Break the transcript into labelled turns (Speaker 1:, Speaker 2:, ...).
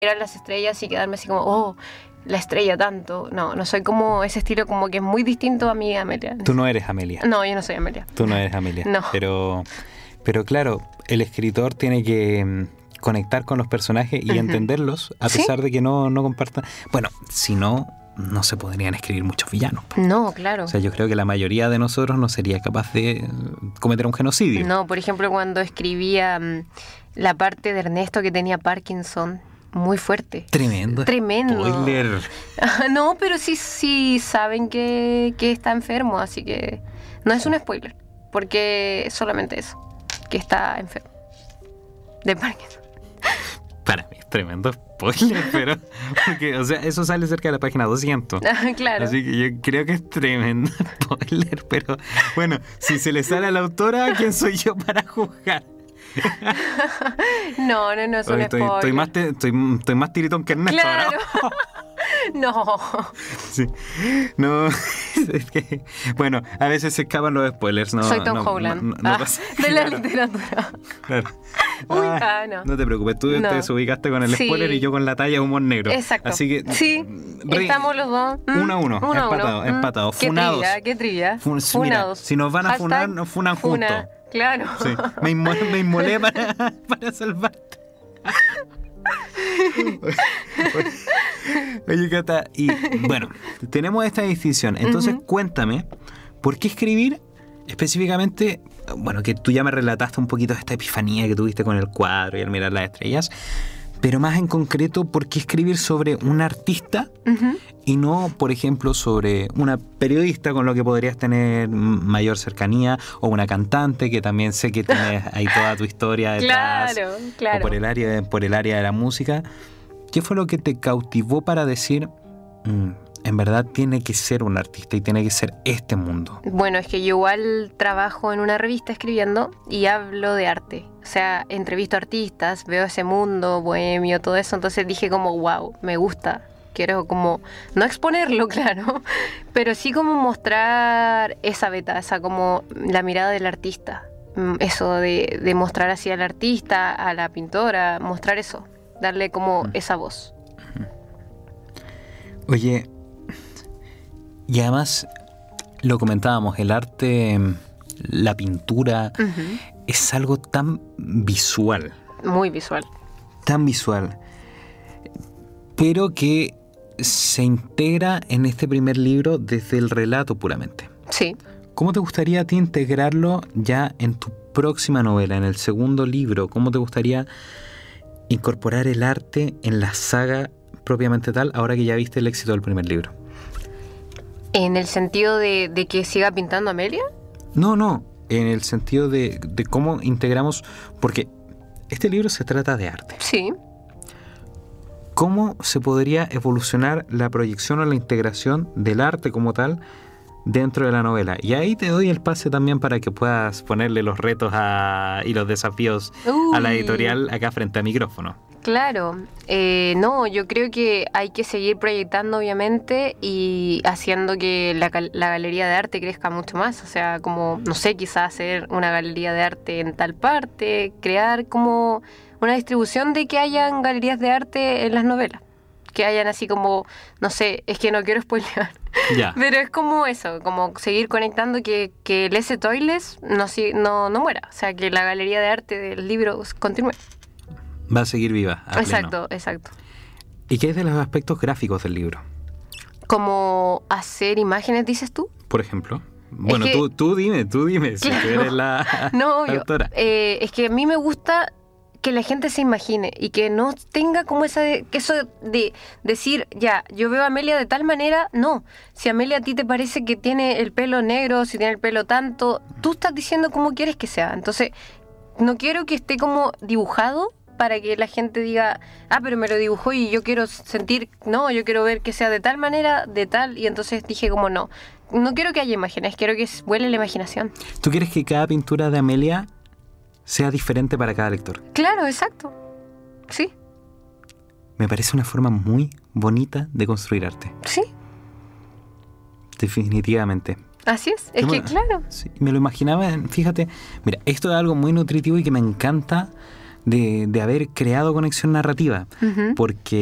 Speaker 1: mirar las estrellas y quedarme así como, oh, la estrella tanto. No, no soy como ese estilo, como que es muy distinto a mi Amelia.
Speaker 2: Tú no eres Amelia.
Speaker 1: No, yo no soy Amelia.
Speaker 2: Tú no eres Amelia.
Speaker 1: No.
Speaker 2: Pero claro, el escritor tiene que conectar con los personajes y entenderlos, a pesar de que no compartan. Bueno, si no se podrían escribir muchos villanos.
Speaker 1: No, claro.
Speaker 2: O sea, yo creo que la mayoría de nosotros no sería capaz de cometer un genocidio.
Speaker 1: No, por ejemplo, cuando escribía la parte de Ernesto que tenía Parkinson, muy fuerte.
Speaker 2: Tremendo. Spoiler.
Speaker 1: No, pero sí saben que está enfermo, así que no es un spoiler, porque es solamente eso, que está enfermo de Parkinson.
Speaker 2: Para mí es tremendo spoiler, pero porque, o sea, eso sale cerca de la página 200.
Speaker 1: Claro.
Speaker 2: Así que yo creo que es tremendo spoiler, pero bueno, si se le sale a la autora, ¿quién soy yo para juzgar?
Speaker 1: No es un spoiler.
Speaker 2: Estoy más tiritón que Ernesto.
Speaker 1: Claro. No.
Speaker 2: Sí. No, es que, bueno, a veces se escapan los spoilers. No,
Speaker 1: soy Tom Holland.
Speaker 2: No pasa,
Speaker 1: de la literatura.
Speaker 2: Claro.
Speaker 1: Uy,
Speaker 2: no. No te preocupes, tú te desubicaste con el spoiler y yo con la talla de humor negro.
Speaker 1: Exacto.
Speaker 2: Así que
Speaker 1: sí, estamos los dos.
Speaker 2: 1-1, empatados. Funados.
Speaker 1: ¿Qué trivia?
Speaker 2: Funados. Mira, si nos van a funar, nos funan juntos.
Speaker 1: Claro.
Speaker 2: Sí. Me inmolé para salvarte. Oye, Cata, y bueno, tenemos esta distinción. Entonces, cuéntame, ¿por qué escribir específicamente? Bueno, que tú ya me relataste un poquito de esta epifanía que tuviste con el cuadro y al mirar las estrellas, pero más en concreto, ¿por qué escribir sobre un artista y no, por ejemplo, sobre una periodista con lo que podrías tener mayor cercanía, o una cantante que también sé que tienes ahí toda tu historia detrás?
Speaker 1: Claro.
Speaker 2: O por el área de la música. ¿Qué fue lo que te cautivó para decir, en verdad tiene que ser un artista y tiene que ser este mundo?
Speaker 1: Bueno, es que yo igual trabajo en una revista escribiendo y hablo de arte. O sea, entrevisto artistas, veo ese mundo bohemio, todo eso. Entonces dije como, wow, me gusta. Quiero como, no exponerlo, claro, pero sí como mostrar esa beta, esa como la mirada del artista. Eso de mostrar así al artista, a la pintora, mostrar eso. Darle como esa voz.
Speaker 2: Oye, y además lo comentábamos, el arte, la pintura, es algo tan visual.
Speaker 1: Muy visual.
Speaker 2: Tan visual. Pero que se integra en este primer libro desde el relato puramente.
Speaker 1: Sí.
Speaker 2: ¿Cómo te gustaría a ti integrarlo ya en tu próxima novela, en el segundo libro? ¿Cómo te gustaría incorporar el arte en la saga propiamente tal, ahora que ya viste el éxito del primer libro?
Speaker 1: ¿En el sentido de que siga pintando Amelia?
Speaker 2: No, en el sentido de cómo integramos, porque este libro se trata de arte.
Speaker 1: Sí.
Speaker 2: ¿Cómo se podría evolucionar la proyección o la integración del arte como tal dentro de la novela? Y ahí te doy el pase también para que puedas ponerle los retos y los desafíos a la editorial acá frente a micrófono.
Speaker 1: Claro, no, yo creo que hay que seguir proyectando obviamente y haciendo que la galería de arte crezca mucho más, o sea, como, no sé, quizás hacer una galería de arte en tal parte, crear como una distribución de que hayan galerías de arte en las novelas, que hayan así como, no sé, es que no quiero spoilear, pero es como eso, como seguir conectando que el S. Toiles no muera, o sea, que la galería de arte del libro continúe.
Speaker 2: Va a seguir viva.
Speaker 1: Exacto.
Speaker 2: ¿Y qué es de los aspectos gráficos del libro?
Speaker 1: ¿Como hacer imágenes, dices tú?
Speaker 2: Por ejemplo. Bueno, es que, tú dime,
Speaker 1: claro,
Speaker 2: si tú eres la autora.
Speaker 1: Es que a mí me gusta que la gente se imagine y que no tenga como eso de decir, ya, yo veo a Amelia de tal manera. No, si Amelia a ti te parece que tiene el pelo negro, si tiene el pelo tanto, tú estás diciendo cómo quieres que sea. Entonces, no quiero que esté como dibujado para que la gente diga, pero me lo dibujó y yo quiero sentir, no, yo quiero ver que sea de tal manera, de tal, y entonces dije como no quiero que haya imágenes, quiero que vuele la imaginación.
Speaker 2: ¿Tú quieres que cada pintura de Amelia sea diferente para cada lector?
Speaker 1: Claro, exacto, sí.
Speaker 2: Me parece una forma muy bonita de construir arte.
Speaker 1: Sí.
Speaker 2: Definitivamente.
Speaker 1: Así es claro.
Speaker 2: Sí, me lo imaginaba, fíjate, mira, esto es algo muy nutritivo y que me encanta de haber creado conexión narrativa,
Speaker 1: Ujú.
Speaker 2: porque